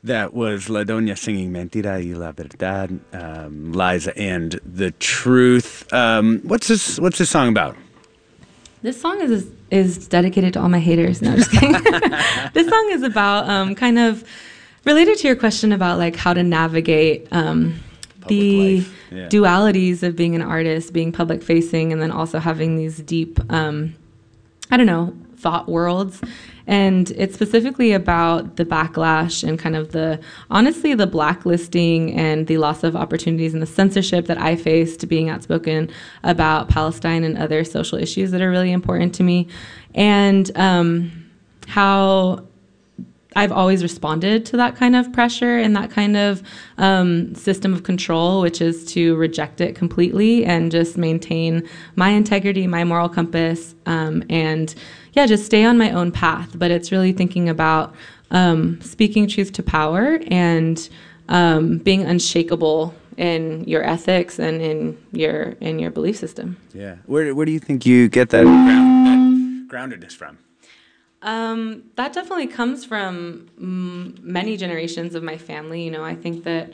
That was La Doña singing Mentira y la Verdad, Lies and the Truth. What's this song about? This song is dedicated to all my haters. No, just kidding. This song is about kind of related to your question about like how to navigate the dualities of being an artist, being public facing, and then also having these deep, thought worlds. And it's specifically about the backlash and kind of honestly, the blacklisting and the loss of opportunities and the censorship that I faced being outspoken about Palestine and other social issues that are really important to me. And how I've always responded to that kind of pressure and that kind of system of control, which is to reject it completely and just maintain my integrity, my moral compass, and just stay on my own path. But it's really thinking about speaking truth to power and being unshakable in your ethics and in your belief system. Yeah. Where do you think you get that groundedness from? That definitely comes from many generations of my family. You know, I think that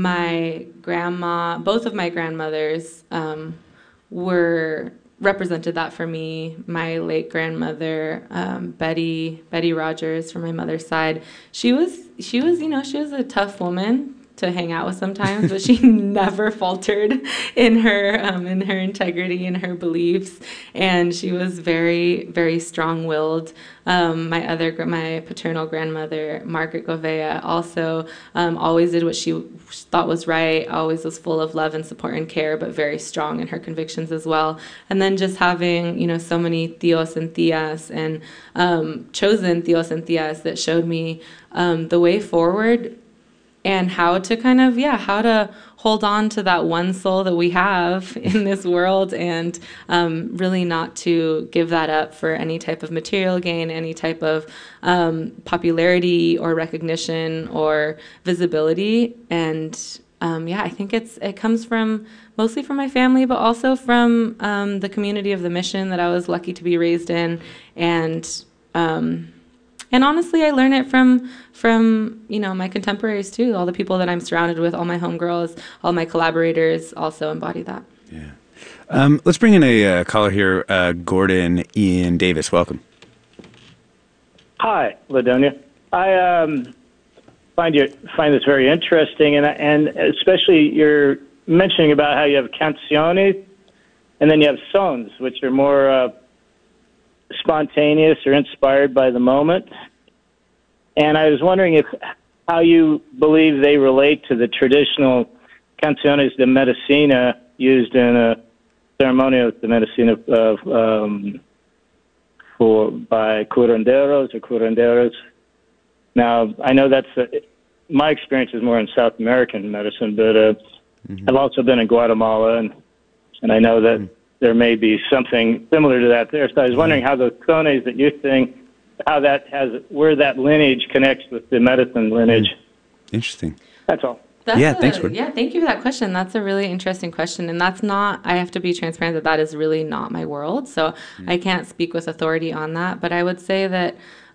both of my grandmothers represented that for me. My late grandmother, Betty Rogers, from my mother's side, she was a tough woman to hang out with sometimes, but she never faltered in her integrity and her beliefs, and she was very, very strong-willed. My paternal grandmother, Margaret Govea, also always did what she thought was right, always was full of love and support and care, but very strong in her convictions as well. And then just having, so many tios and tias and chosen tios and tias that showed me the way forward and how to hold on to that one soul that we have in this world, and really not to give that up for any type of material gain, any type of popularity or recognition or visibility. And I think it comes mostly from my family, but also from the community of the Mission that I was lucky to be raised in. And honestly, I learn it from my contemporaries too. All the people that I'm surrounded with, all my homegirls, all my collaborators also embody that. Yeah. Let's bring in a caller here, Gordon Ian Davis. Welcome. Hi, LaDonia. I find this very interesting, and especially you're mentioning about how you have canciones and then you have sons, which are more spontaneous or inspired by the moment. And I was wondering how you believe they relate to the traditional canciones de medicina used in a ceremonial de medicina by curanderos or curanderas. Now, I know my experience is more in South American medicine, but I've also been in Guatemala, and I know that there may be something similar to that there. So I was wondering how those sones that you sing, where that lineage connects with the medicine lineage. Interesting. That's all. Thanks for thank you for that question. That's a really interesting question, and that's not. I have to be transparent that is really not my world, so I can't speak with authority on that. But I would say that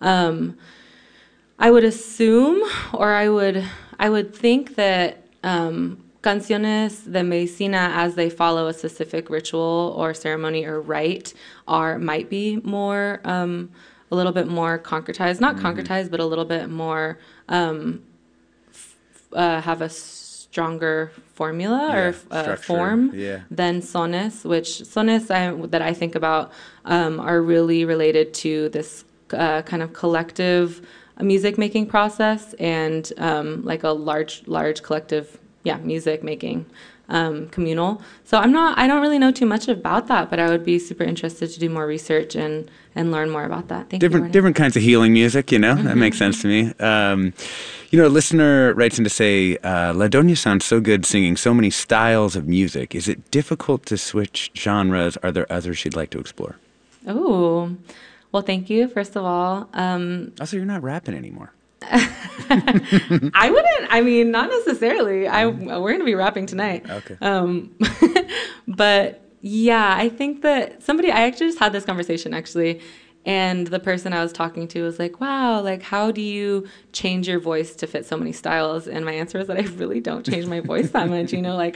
I would assume, or I would think that canciones de medicina, as they follow a specific ritual or ceremony or rite, might be more a little bit more concretized, not concretized, but a little bit more have a stronger formula or form than sones, which sones that I think about are really related to this kind of collective music making process and like a large collective music making, communal. So I don't really know too much about that, but I would be super interested to do more research and learn more about that. Thank you. Different kinds of healing music, that makes sense to me. A listener writes in to say, La Doña sounds so good singing so many styles of music. Is it difficult to switch genres? Are there others she'd like to explore? Oh, well, thank you, first of all. Also, you're not rapping anymore. Not necessarily. We're going to be rapping tonight. Okay. But yeah, I think that I actually just had this conversation actually, And the person I was talking to was like, wow, like, how do you change your voice to fit so many styles? And my answer was that I really don't change my voice that much. Like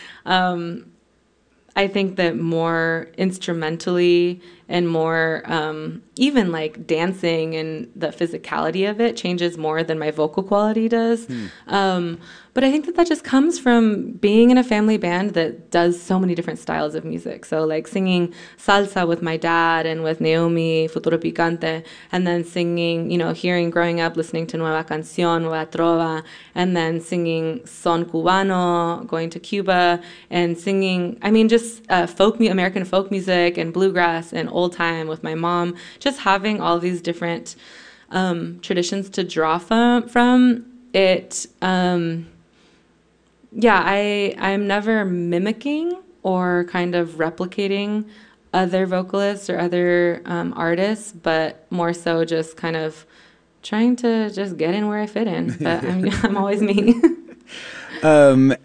I think that more instrumentally and more even like dancing and the physicality of it changes more than my vocal quality does. But I think that just comes from being in a family band that does so many different styles of music. So like singing salsa with my dad and with Naomi, Futuro Picante, and then singing, hearing growing up, listening to Nueva Canción, Nueva Trova, and then singing Son Cubano, going to Cuba and singing, just American folk music and bluegrass and old time with my mom, just having all these different traditions to draw from it. I'm never mimicking or kind of replicating other vocalists or other artists, but more so just kind of trying to just get in where I fit in. But I'm always me.